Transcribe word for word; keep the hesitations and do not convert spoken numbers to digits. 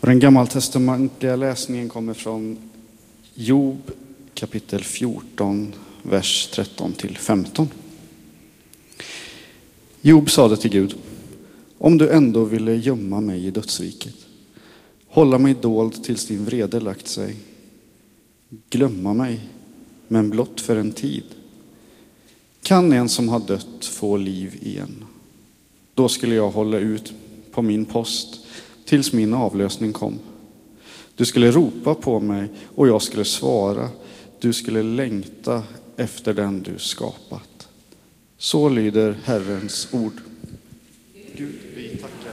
Och den gammaltestamentliga läsningen kommer från Job kapitel fjorton, vers tretton till femton. Job sade till Gud: om du ändå ville gömma mig i dödsriket, hålla mig dold tills din vrede lagt sig, glömma mig, men blott för en tid. Kan en som har dött få liv igen? Då skulle jag hålla ut på min post tills min avlösning kom. Du skulle ropa på mig och jag skulle svara. Du skulle längta efter den du skapat. Så lyder Herrens ord. Gud, vi tackar.